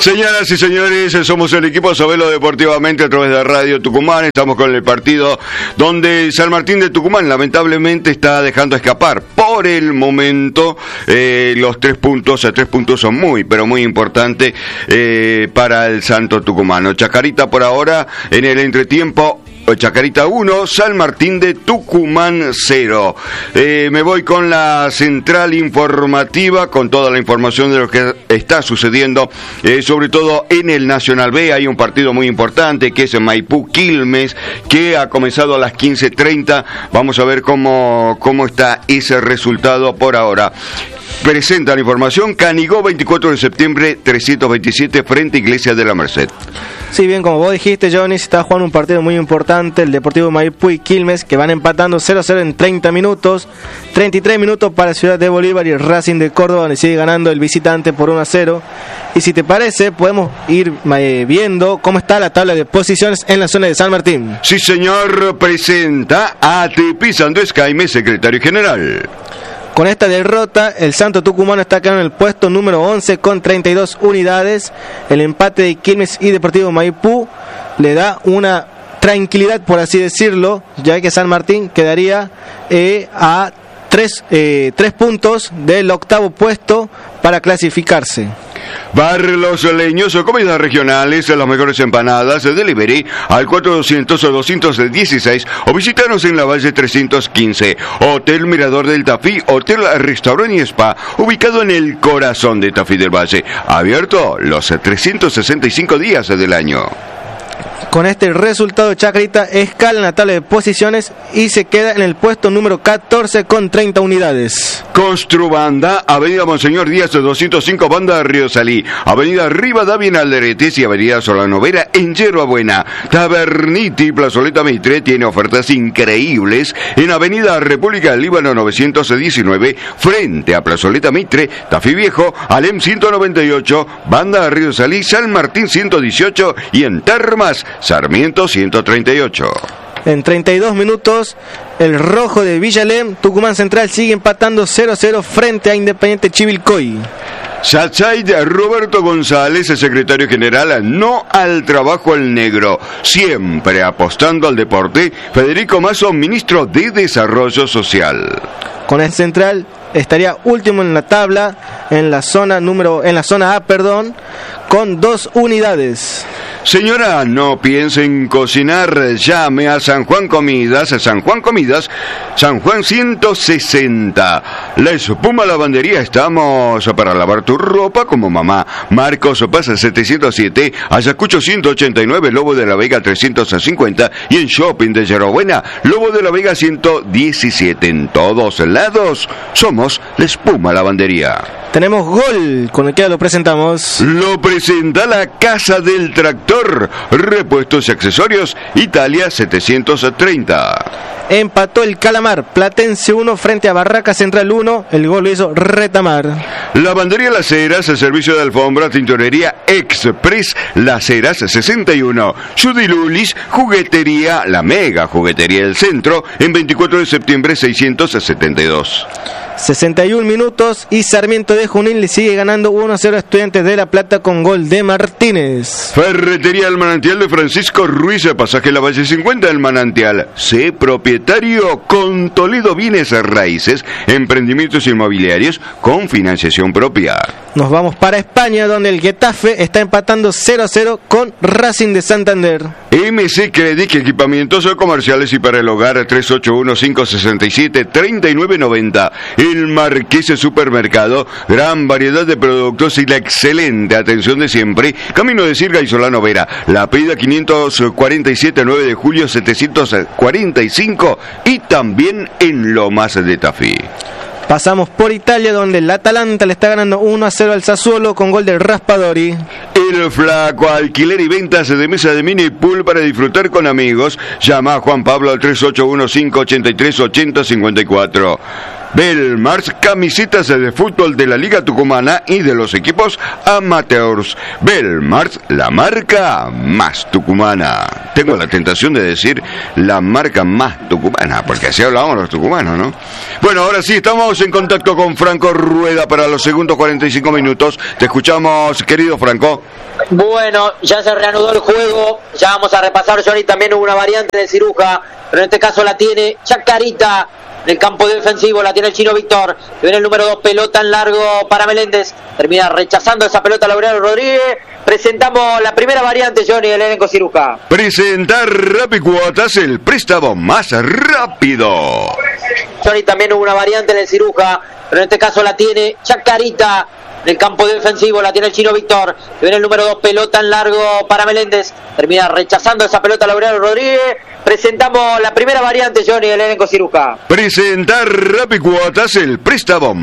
Señoras y señores, somos el equipo Sabelo Deportivamente a través de Radio Tucumán. Estamos con el partido donde San Martín de Tucumán lamentablemente está dejando escapar por el momento los 3 puntos. 3 puntos son muy, pero muy importantes para el Santo Tucumano. Chacarita por ahora en el entretiempo. Chacarita 1, San Martín de Tucumán 0. Me voy con la central informativa, con toda la información de lo que está sucediendo, sobre todo en el Nacional B. Hay un partido muy importante que es en Maipú Quilmes, que ha comenzado a las 15:30. Vamos a ver cómo está ese resultado por ahora. Presenta la información Canigó, 24 de septiembre, 327, frente a Iglesia de la Merced. Sí, bien, como vos dijiste, Johnny, se está jugando un partido muy importante, el Deportivo Maipú y Quilmes, que van empatando 0-0 en 30 minutos, 33 minutos para Ciudad de Bolívar y el Racing de Córdoba, donde sigue ganando el visitante por 1-0. Y si te parece, podemos ir viendo cómo está la tabla de posiciones en la zona de San Martín. Sí, señor, presenta a ATP Sandoz Caime, secretario general. Con esta derrota, el Santo Tucumano está quedando en el puesto número 11 con 32 unidades. El empate de Quilmes y Deportivo Maipú le da una tranquilidad, por así decirlo, ya que San Martín quedaría a 3 puntos del octavo puesto para clasificarse. Bar Los Leños, comidas regionales, las mejores empanadas, delivery al 400-216 o visítanos en la Valle 315. Hotel Mirador del Tafí, hotel, restaurante y spa, ubicado en el corazón de Tafí del Valle, abierto los 365 días del año. Con este resultado, Chacarita escala en la tabla de posiciones y se queda en el puesto número 14 con 30 unidades. Construbanda, Avenida Monseñor Díaz 205, Banda Río Salí, Avenida Rivadavia en Alderetes y Avenida Solano Vera en Yerba Buena. Taberniti, Plazoleta Mitre, tiene ofertas increíbles en Avenida República del Líbano 919, frente a Plazoleta Mitre, Tafí Viejo, Alem 198, Banda Río Salí, San Martín 118 y en Termas, Sarmiento 138. En 32 minutos, el rojo de Villalem, Tucumán Central, sigue empatando 0-0 frente a Independiente Chivilcoy. Sachaid Roberto González, el secretario general, no al trabajo al negro, siempre apostando al deporte. Federico Mazo, ministro de Desarrollo Social. Con el Central estaría último en la tabla, en la zona A, con 2 unidades. Señora, no piense en cocinar, llame a San Juan Comidas, San Juan 160. La Espuma Lavandería, estamos para lavar tu ropa como mamá. Marcos Pasa 707, Ayacucho 189, Lobo de la Vega 350 y en Shopping de Yerbabuena, Lobo de la Vega 117. En todos lados somos la Espuma Lavandería. Tenemos gol, con el que lo presentamos. Lo presenta la Casa del Tractor, repuestos y accesorios, Italia 730. Empató el Calamar, Platense 1 frente a Barraca Central 1, el gol lo hizo Retamar. Lavandería Las Heras, el servicio de alfombra, tintorería Express, Las Heras 61. Judilulis, juguetería, la mega juguetería del centro, en 24 de septiembre 672. 61 minutos y Sarmiento de Junín le sigue ganando 1-0 a Estudiantes de La Plata con gol de Martínez. Ferretería El Manantial de Francisco Ruiz, pasaje La Valle 50 del Manantial. Sé propietario con Toledo Bienes Raíces, emprendimientos inmobiliarios con financiación propia. Nos vamos para España, donde el Getafe está empatando 0-0 con Racing de Santander. MC Credit, equipamientos comerciales y para el hogar, 381-567-3990. El Marqués Supermercado, gran variedad de productos y la excelente atención de siempre. Camino de Sirga y Solano Vera, La Pedida 547, 9 de julio 745 y también en Lomas de Tafí. Pasamos por Italia, donde el Atalanta le está ganando 1-0 al Sassuolo con gol del Raspadori. El Flaco, alquiler y ventas de mesa de mini pool para disfrutar con amigos. Llama a Juan Pablo al 3815-83-8054. Belmars, camisetas de fútbol de la Liga Tucumana y de los equipos amateurs. Belmars, la marca más tucumana. Tengo la tentación de decir la marca más tucumana, porque así hablábamos los tucumanos, ¿no? Bueno, ahora sí, estamos en contacto con Franco Rueda para los segundos 45 minutos. Te escuchamos, querido Franco. Bueno, ya se reanudó el juego, ya vamos a repasar, Johnny, también hubo una variante de Ciruja, pero en este caso la tiene Chacarita. En el campo defensivo la tiene el Chino Víctor, que viene el número 2, pelota en largo para Meléndez, termina rechazando esa pelota Laureano Rodríguez. Presentamos la primera variante, Johnny, del elenco Ciruja. Presentar Rapicuotas, el préstamo más rápido. Johnny, también hubo una variante en el Ciruja, pero en este caso la tiene Chacarita. En el campo defensivo la tiene el Chino Víctor, que viene el número 2, pelota en largo para Meléndez, termina rechazando esa pelota Laureano Rodríguez. Presentamos la primera variante, Johnny, del elenco Ciruja. Presentar Rapicuotas, el préstamo